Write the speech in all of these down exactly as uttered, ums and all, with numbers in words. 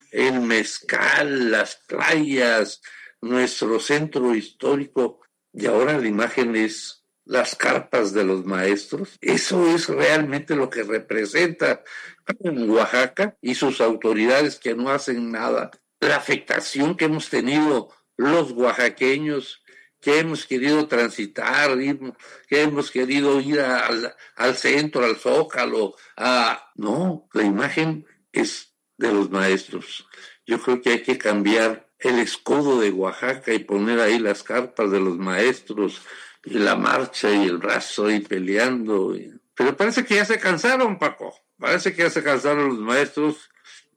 el mezcal, las playas, nuestro centro histórico, y ahora la imagen es las carpas de los maestros. Eso es realmente lo que representa en Oaxaca y sus autoridades que no hacen nada. La afectación que hemos tenido los oaxaqueños, que hemos querido transitar, que hemos querido ir al, al centro, al Zócalo, a... no, la imagen es de los maestros. Yo creo que hay que cambiar el escudo de Oaxaca y poner ahí las carpas de los maestros y la marcha y el brazo ahí peleando. Pero parece que ya se cansaron, Paco. Parece que ya se cansaron los maestros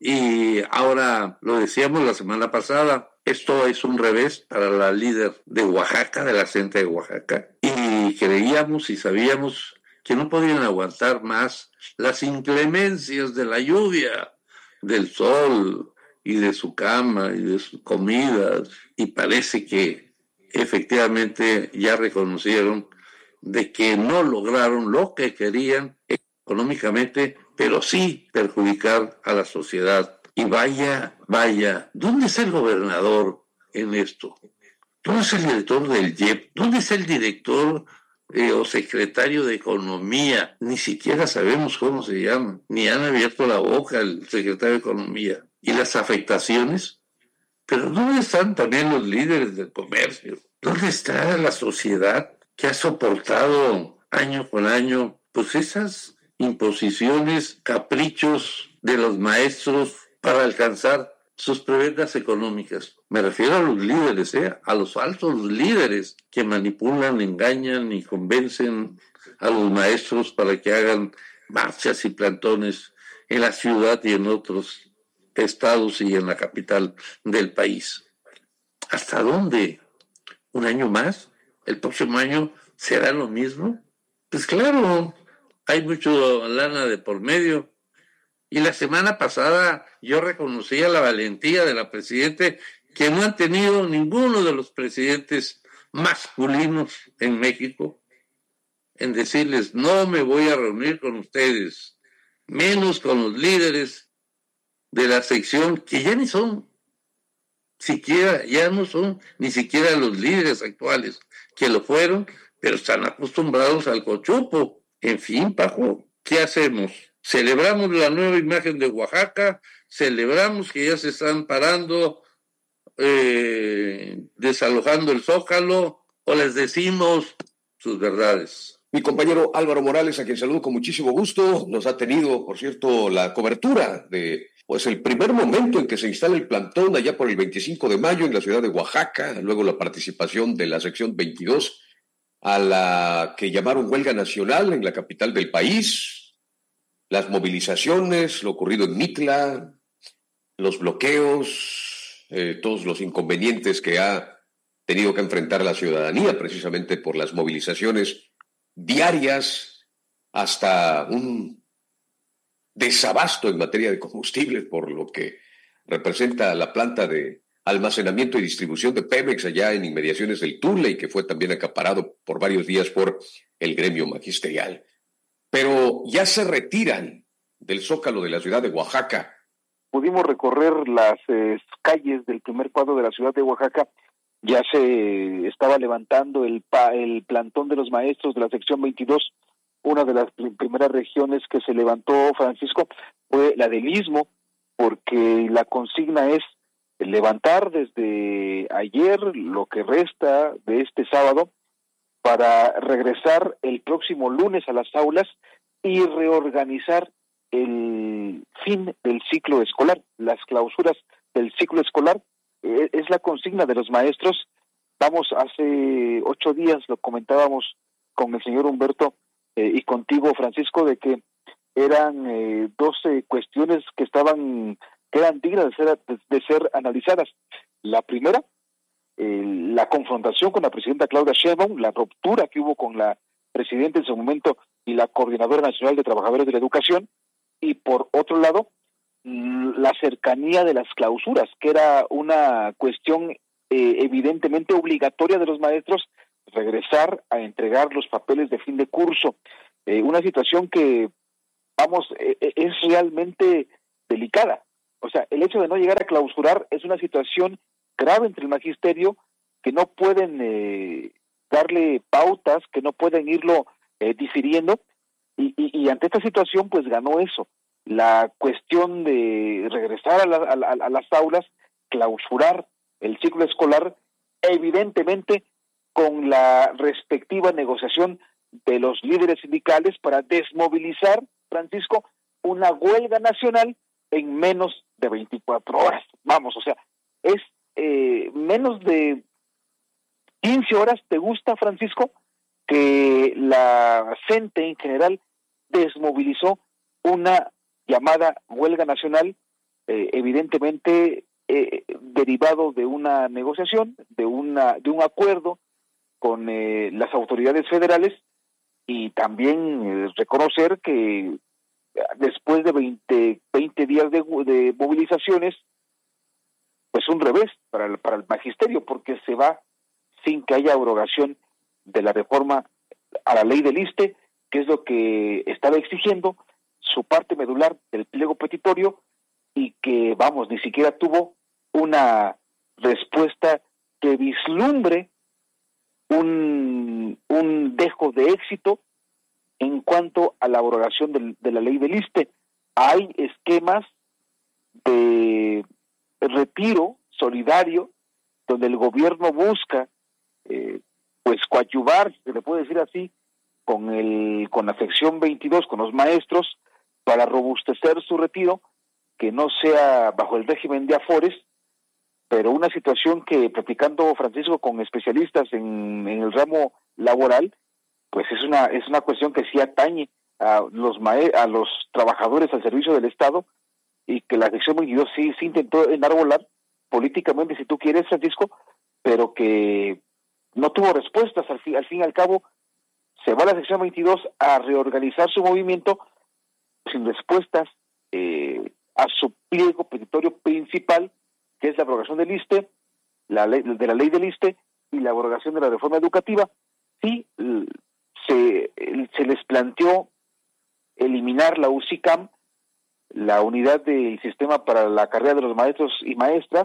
y ahora, lo decíamos la semana pasada, esto es un revés para la líder de Oaxaca, de la gente de Oaxaca, y creíamos y sabíamos que no podían aguantar más las inclemencias de la lluvia, del sol y de su cama y de sus comidas, y parece que efectivamente ya reconocieron de que no lograron lo que querían económicamente, pero sí perjudicar a la sociedad. Y vaya, vaya, ¿dónde está el gobernador en esto? ¿Dónde es el director del I E P? ¿Dónde está el director eh, o secretario de Economía? Ni siquiera sabemos cómo se llama, ni han abierto la boca el secretario de Economía. ¿Y las afectaciones? Pero ¿dónde están también los líderes del comercio? ¿Dónde está la sociedad que ha soportado año con año pues esas imposiciones, caprichos de los maestros para alcanzar sus prebendas económicas? Me refiero a los líderes, ¿eh? A los falsos líderes que manipulan, engañan y convencen a los maestros para que hagan marchas y plantones en la ciudad y en otros estados y en la capital del país. ¿Hasta dónde? ¿Un año más? ¿El próximo año será lo mismo? Pues claro, hay mucho lana de por medio. Y la semana pasada yo reconocía la valentía de la presidenta que no han tenido ninguno de los presidentes masculinos en México en decirles, no me voy a reunir con ustedes, menos con los líderes de la sección, que ya ni son siquiera, ya no son ni siquiera los líderes actuales, que lo fueron, pero están acostumbrados al cochupo. En fin, Paco, ¿qué hacemos? Celebramos la nueva imagen de Oaxaca, celebramos que ya se están parando, eh, desalojando el Zócalo, o les decimos sus verdades. Mi compañero Álvaro Morales, a quien saludo con muchísimo gusto, nos ha tenido, por cierto, la cobertura de pues el primer momento en que se instala el plantón allá por el veinticinco de mayo en la ciudad de Oaxaca, luego la participación de la sección veintidós a la que llamaron huelga nacional en la capital del país, las movilizaciones, lo ocurrido en Mitla, los bloqueos, eh, todos los inconvenientes que ha tenido que enfrentar la ciudadanía precisamente por las movilizaciones diarias, hasta un desabasto en materia de combustible por lo que representa la planta de almacenamiento y distribución de Pemex allá en inmediaciones del Tule y que fue también acaparado por varios días por el gremio magisterial. Pero ya se retiran del Zócalo de la ciudad de Oaxaca. Pudimos recorrer las eh, calles del primer cuadro de la ciudad de Oaxaca. Ya se estaba levantando el, pa, el plantón de los maestros de la sección veintidós. Una de las primeras regiones que se levantó, Francisco, fue la del Istmo, porque la consigna es levantar desde ayer lo que resta de este sábado para regresar el próximo lunes a las aulas y reorganizar el fin del ciclo escolar, las clausuras del ciclo escolar. Eh, es la consigna de los maestros. Vamos, hace ocho días lo comentábamos con el señor Humberto eh, y contigo, Francisco, de que eran eh, doce cuestiones que estaban, que eran dignas de ser, de, de ser analizadas. La primera, eh, la confrontación con la presidenta Claudia Sheinbaum, la ruptura que hubo con la presidenta en su momento y la Coordinadora Nacional de Trabajadores de la Educación, y por otro lado, la cercanía de las clausuras, que era una cuestión eh, evidentemente obligatoria de los maestros, regresar a entregar los papeles de fin de curso, eh, una situación que, vamos, eh, es realmente delicada, O sea, el hecho de no llegar a clausurar es una situación grave entre el magisterio, que no pueden eh, darle pautas, que no pueden irlo eh, difiriendo, y, y, y ante esta situación pues ganó eso, la cuestión de regresar a, la, a, a, a las aulas, clausurar el ciclo escolar, evidentemente con la respectiva negociación de los líderes sindicales para desmovilizar, Francisco, una huelga nacional en menos de veinticuatro horas. Vamos, o sea, es eh, menos de quince horas, ¿te gusta, Francisco? Que la gente en general desmovilizó una llamada huelga nacional, eh, evidentemente eh, derivado de una negociación, de una de un acuerdo con eh, las autoridades federales, y también eh, reconocer que después de veinte, veinte días de, de movilizaciones, pues un revés para el, para el magisterio, porque se va sin que haya abrogación de la reforma a la ley del ISSSTE, que es lo que estaba exigiendo su parte medular del pliego petitorio, y que, vamos, ni siquiera tuvo una respuesta que vislumbre un, un dejo de éxito en cuanto a la abrogación de, de la ley del ISSSTE. Hay esquemas de retiro solidario donde el gobierno busca eh, pues coadyuvar, se le puede decir así, con el con la sección veintidós, con los maestros, para robustecer su retiro, que no sea bajo el régimen de afores, pero una situación que, platicando, Francisco, con especialistas en, en el ramo laboral, pues es una es una cuestión que sí atañe a los mae- a los trabajadores al servicio del Estado, y que la sección veintidós sí, sí intentó enarbolar políticamente, si tú quieres, Francisco, pero que no tuvo respuestas. Al fin, al fin y al cabo, se va a la sección veintidós a reorganizar su movimiento sin respuestas eh, a su pliego petitorio principal, que es la abrogación del ISSSTE, la ley, de la ley del ISSSTE y la abrogación de la reforma educativa. Sí, se, se les planteó eliminar la U C I C A M, la unidad del sistema para la carrera de los maestros y maestras,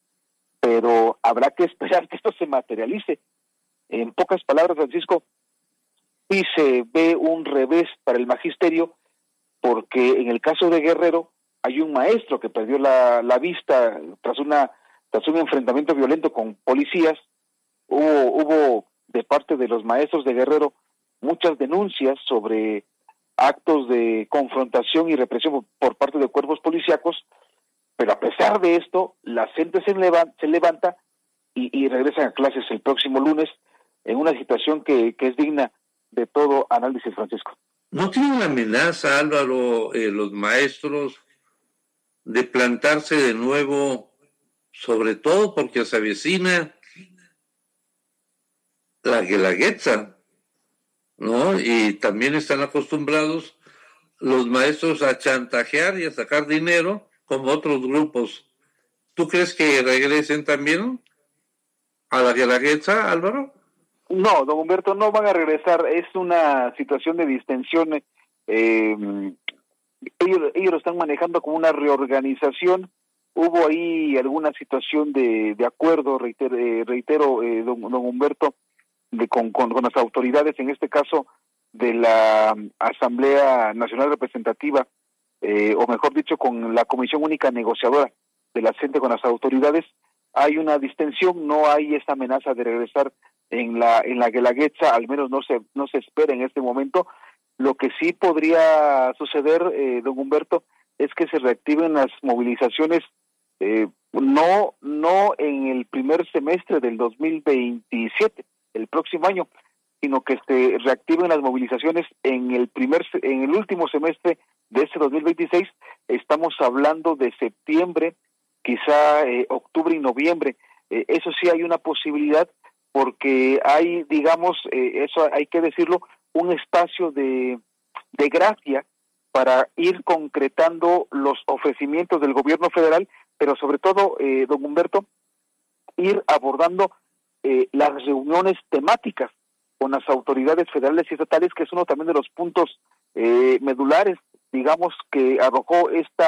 pero habrá que esperar que esto se materialice. En pocas palabras, Francisco, sí se ve un revés para el magisterio, porque en el caso de Guerrero hay un maestro que perdió la, la vista tras una tras un enfrentamiento violento con policías. Hubo, hubo de parte de los maestros de Guerrero muchas denuncias sobre actos de confrontación y represión por parte de cuerpos policíacos, pero a pesar de esto, la gente se levanta, se levanta y, y regresan a clases el próximo lunes en una situación que, que es digna de todo análisis, Francisco. ¿No tienen amenaza, Álvaro, eh, los maestros de plantarse de nuevo, sobre todo porque se avecina la Guelaguetza, ¿no? Y también están acostumbrados los maestros a chantajear y a sacar dinero como otros grupos. ¿Tú crees que regresen también a la Guelaguetza, Álvaro? No, don Humberto, no van a regresar. Es una situación de distensión. Eh, ellos, ellos lo están manejando como una reorganización. Hubo ahí alguna situación de, de acuerdo, reitero, eh, reitero eh, don, don Humberto, de con, con, con las autoridades, en este caso de la Asamblea Nacional Representativa, eh, o mejor dicho, con la Comisión Única Negociadora de la C E N T E con las autoridades. Hay una distensión, no hay esa amenaza de regresar en la en la Guelaguetza, al menos no se no se espera en este momento. Lo que sí podría suceder, eh, don Humberto, es que se reactiven las movilizaciones, eh, no no en el primer semestre del dos mil veintisiete, el próximo año, sino que se reactiven las movilizaciones en el primer en el último semestre de este dos mil veintiséis. Estamos hablando de septiembre, quizá eh, octubre y noviembre. Eh, eso sí hay una posibilidad, porque hay, digamos, eh, eso hay que decirlo, un espacio de, de gracia para ir concretando los ofrecimientos del gobierno federal, pero sobre todo, eh, don Humberto, ir abordando eh, las reuniones temáticas con las autoridades federales y estatales, que es uno también de los puntos eh, medulares, digamos, que arrojó esta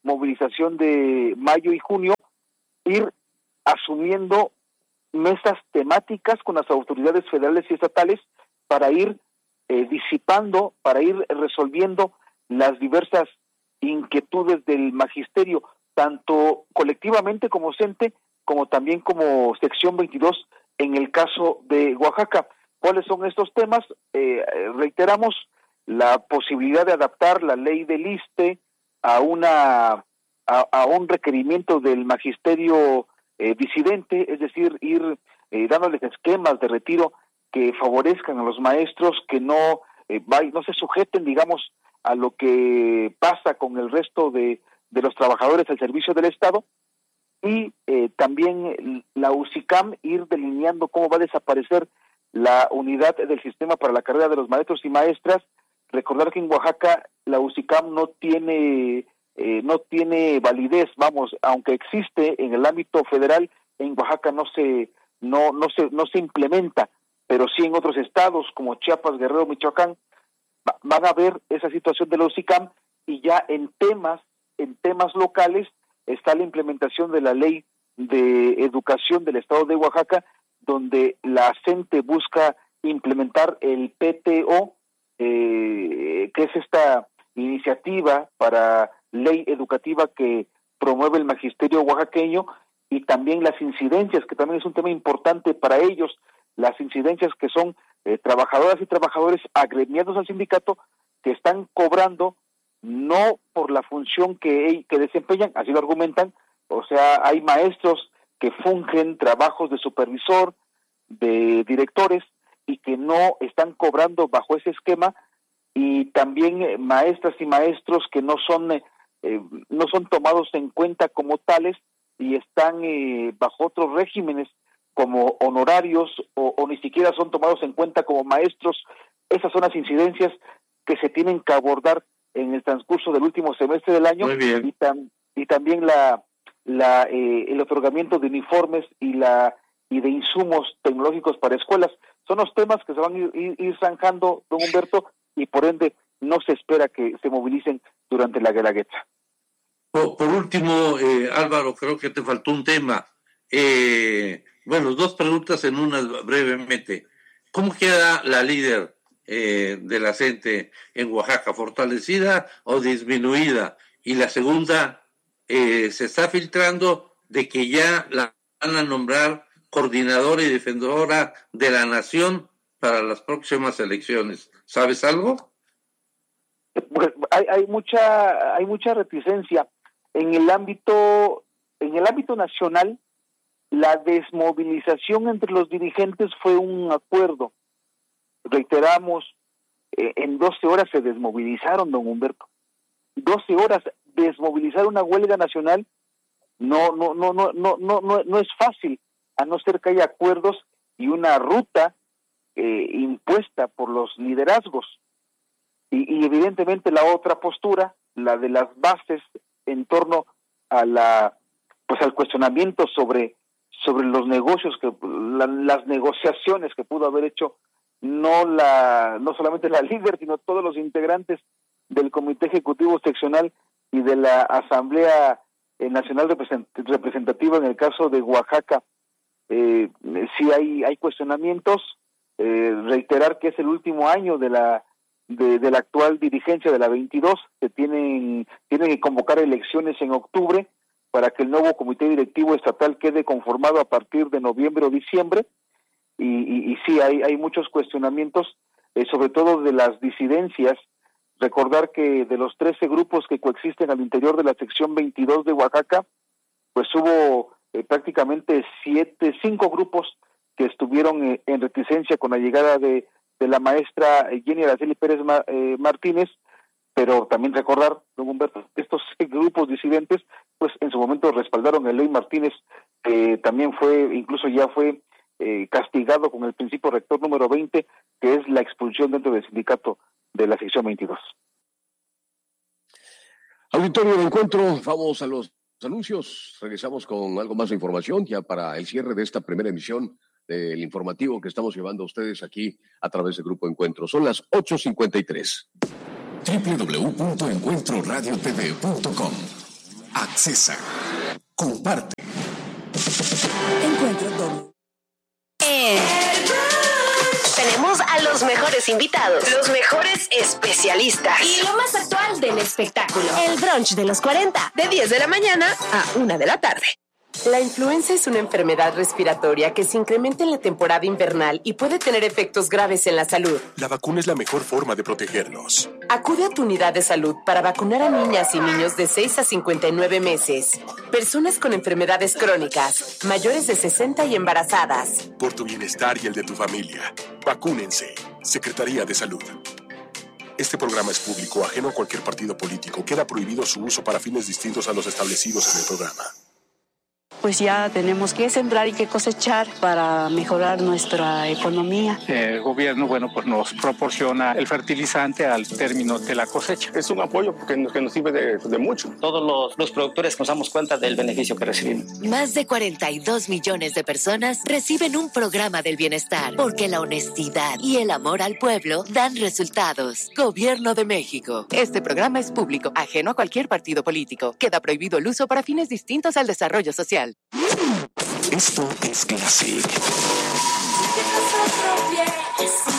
movilización de mayo y junio, ir asumiendo mesas temáticas con las autoridades federales y estatales para ir eh, disipando, para ir resolviendo las diversas inquietudes del magisterio, tanto colectivamente como CENTE, como también como sección veintidós en el caso de Oaxaca. ¿Cuáles son estos temas? Eh, reiteramos la posibilidad de adaptar la ley del ISSSTE a una a, a un requerimiento del magisterio eh, disidente, es decir, ir eh, dándoles esquemas de retiro que favorezcan a los maestros, que no eh, vay, no se sujeten, digamos, a lo que pasa con el resto de, de los trabajadores al servicio del Estado, y eh, también la UCICAM ir delineando cómo va a desaparecer la unidad del sistema para la carrera de los maestros y maestras. Recordar que en Oaxaca la UCICAM no tiene eh, no tiene validez, vamos, aunque existe en el ámbito federal, en Oaxaca no se no no se no se implementa, pero sí en otros estados como Chiapas, Guerrero, Michoacán va, van a ver esa situación de la UCICAM, y ya en temas en temas locales está la implementación de la ley de educación del estado de Oaxaca, donde la CENTE busca implementar el P T O, eh, que es esta iniciativa para ley educativa que promueve el magisterio oaxaqueño, y también las incidencias, que también es un tema importante para ellos, las incidencias que son eh, trabajadoras y trabajadores agremiados al sindicato que están cobrando no por la función que, que desempeñan, así lo argumentan, o sea, hay maestros que fungen trabajos de supervisor, de directores, y que no están cobrando bajo ese esquema, y también eh, maestras y maestros que no son eh, no son tomados en cuenta como tales y están eh, bajo otros regímenes como honorarios, o, o ni siquiera son tomados en cuenta como maestros. Esas son las incidencias que se tienen que abordar en el transcurso del último semestre del año. Muy bien. y, tam, y también la, la eh, el otorgamiento de uniformes y la y de insumos tecnológicos para escuelas. Son los temas que se van a ir, ir, ir zanjando, don Humberto, y por ende no se espera que se movilicen durante la Guelaguetza. Por, por último, eh, Álvaro, creo que te faltó un tema. Eh, bueno, dos preguntas en una brevemente. ¿Cómo queda la líder eh, de la CENTE en Oaxaca? ¿Fortalecida o disminuida? Y la segunda, eh, se está filtrando de que ya la van a nombrar coordinadora y defensora de la nación para las próximas elecciones. ¿Sabes algo? Pues hay, hay mucha hay mucha reticencia en el ámbito en el ámbito nacional. La desmovilización entre los dirigentes fue un acuerdo. Reiteramos, eh, en doce horas se desmovilizaron, don Humberto. doce horas desmovilizar una huelga nacional no no no no no no no, no es fácil, a no ser que haya acuerdos y una ruta eh, impuesta por los liderazgos. Y, y evidentemente la otra postura, la de las bases en torno a la pues al cuestionamiento sobre sobre los negocios que la, las negociaciones que pudo haber hecho no la no solamente la líder, sino todos los integrantes del Comité Ejecutivo Seccional y de la Asamblea Nacional Representativa en el caso de Oaxaca. Eh, sí hay hay cuestionamientos. Eh, reiterar que es el último año de la de, de la actual dirigencia de la veintidós, se tienen tienen que convocar elecciones en octubre para que el nuevo comité directivo estatal quede conformado a partir de noviembre o diciembre, y, y, y sí hay hay muchos cuestionamientos, eh, sobre todo de las disidencias. Recordar que de los trece grupos que coexisten al interior de la sección veintidós de Oaxaca, pues hubo eh, prácticamente siete, cinco grupos que estuvieron eh, en reticencia con la llegada de, de la maestra Jenny Araceli Pérez Ma, eh, Martínez, pero también recordar, don Humberto, estos grupos disidentes, pues en su momento respaldaron a Eloy Martínez, que eh, también fue, incluso ya fue eh, castigado con el principio rector número veinte, que es la expulsión dentro del sindicato de la sección veintidós. Auditorio de Encuentro, vamos a los anuncios. Regresamos con algo más de información ya para el cierre de esta primera emisión del informativo que estamos llevando a ustedes aquí a través del Grupo Encuentro. Son las ocho cincuenta y tres. doble u doble u doble u punto encuentro radio t v punto com Accesa. Comparte. Encuentro doble. Eh. Tenemos a los mejores invitados, los mejores especialistas y lo más actual del espectáculo. El brunch de los cuarenta, de diez de la mañana a una de la tarde. La influenza es una enfermedad respiratoria que se incrementa en la temporada invernal y puede tener efectos graves en la salud. La vacuna es la mejor forma de protegernos. Acude a tu unidad de salud para vacunar a niñas y niños de seis a cincuenta y nueve meses, personas con enfermedades crónicas, mayores de sesenta y embarazadas. Por tu bienestar y el de tu familia, vacúnense. Secretaría de Salud. Este programa es público, ajeno a cualquier partido político. Queda prohibido su uso para fines distintos a los establecidos en el programa. Pues ya tenemos que sembrar y que cosechar para mejorar nuestra economía. El gobierno, bueno, pues nos proporciona el fertilizante al término de la cosecha. Es un apoyo que nos, que nos sirve de, de mucho. Todos los, los productores nos damos cuenta del beneficio que recibimos. Más de cuarenta y dos millones de personas reciben un programa del bienestar, porque la honestidad y el amor al pueblo dan resultados. Gobierno de México. Este programa es público, ajeno a cualquier partido político. Queda prohibido el uso para fines distintos al desarrollo social. Esto es Classic.